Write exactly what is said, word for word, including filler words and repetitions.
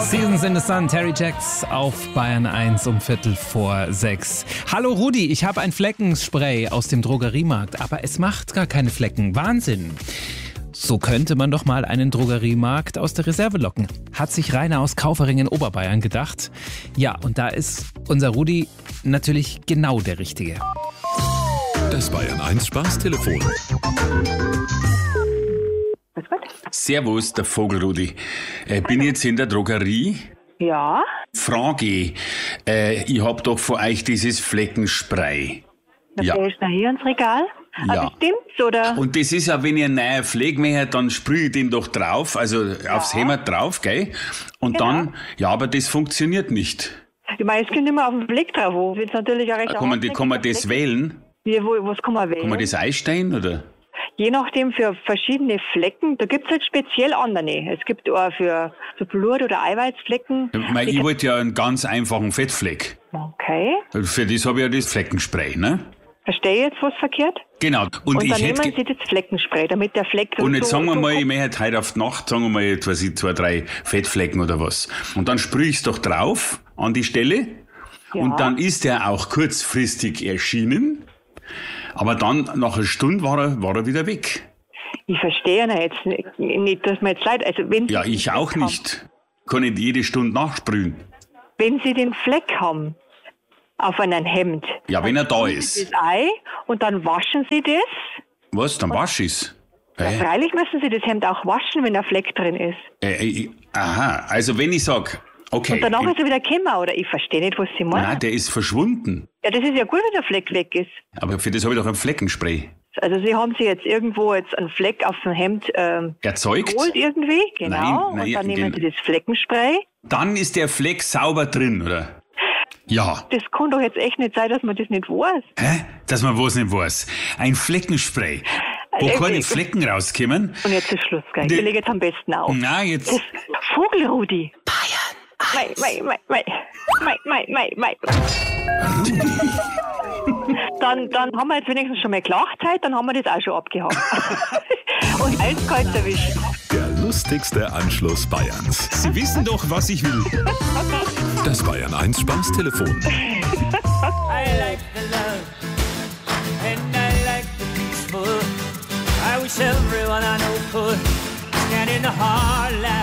Seasons in the Sun, Terry Jacks auf Bayern eins um Viertel vor sechs. Hallo Rudi, ich habe ein Fleckenspray aus dem Drogeriemarkt, aber es macht gar keine Flecken. Wahnsinn. So könnte man doch mal einen Drogeriemarkt aus der Reserve locken. Hat sich Rainer aus Kaufering in Oberbayern gedacht. Ja, und da ist unser Rudi natürlich genau der Richtige. Das Bayern eins Spaßtelefon. Servus, der Vogelrudi. Äh, bin jetzt in der Drogerie. Ja. Frage, äh, ich hab doch von euch dieses Fleckenspray. Da Ja. gehst du nachher ins Regal. Ja. Also stimmt's, oder? Und das ist ja, wenn ihr einen neuen Pflege macht, dann sprühe ich den doch drauf, also aufs Hemd drauf, gell? Und Genau. dann, ja, aber das funktioniert nicht. Ich meine, es kommt immer auf den Blick drauf. Wo wird's natürlich auch recht Kann man, kann man das wählen? Wie, wo, was kann man wählen? Kann man das einstellen, oder? Je nachdem für verschiedene Flecken, da gibt's halt speziell andere. Es gibt auch für so Blut- oder Eiweißflecken. Ich, mein, ich wollte ja einen ganz einfachen Fettfleck. Okay. Für das habe ich ja das Fleckenspray, ne? Verstehe ich jetzt was verkehrt? Genau. Und, Und ich dann hätte... nehmen Sie das Fleckenspray, damit der Fleck... Und jetzt so, sagen wir so mal, ich möchte heute auf die Nacht, sagen wir mal, jetzt weiß ich, zwei, drei Fettflecken oder was. Und dann sprühe ich es doch drauf an die Stelle. Ja. Und dann ist er auch kurzfristig erschienen. Aber dann, nach einer Stunde, war er, war er wieder weg. Ich verstehe ja jetzt nicht, nicht, dass mir jetzt leid... Also wenn Sie Ja, den ich Fleck auch haben, nicht. Kann nicht jede Stunde nachsprühen. Wenn Sie den Fleck haben auf einem Hemd... Ja, wenn er da Sie ist. das Ei und dann waschen Sie das. Was, dann wasch ich's? Ja, Hä? freilich müssen Sie das Hemd auch waschen, wenn der Fleck drin ist. Äh, äh, aha, also wenn ich sag, okay. Und danach ist er wieder gekommen, oder? Ich verstehe nicht, was Sie meinen. Nein, der ist verschwunden. Ja, das ist ja gut, wenn der Fleck weg ist. Aber für das habe ich doch ein Fleckenspray. Also Sie haben Sie jetzt irgendwo jetzt einen Fleck auf dem Hemd ähm, Erzeugt? geholt irgendwie, genau. Nein, nein, und dann den- nehmen Sie das Fleckenspray. Dann ist der Fleck sauber drin, oder? Ja. Das kann doch jetzt echt nicht sein, dass man das nicht weiß. Hä? Dass man was nicht weiß. Ein Fleckenspray. Wo Äh, keine äh, Flecken rauskommen. Und jetzt ist Schluss, gell? Die- Ich lege jetzt am besten auf. Na, jetzt. Das Vogelrudi. Bayern. Mei, mei, mei, mei, mei, mei, mei. Dann, dann haben wir jetzt wenigstens schon mal gelacht heute, dann haben wir das auch schon abgehakt. Und eins kalt erwischt. Der lustigste Anschluss Bayerns. Sie wissen doch, was ich will. Das Bayern eins Spaßtelefon. I like the love, and I like the peaceful. I wish everyone I know could stand in the heartland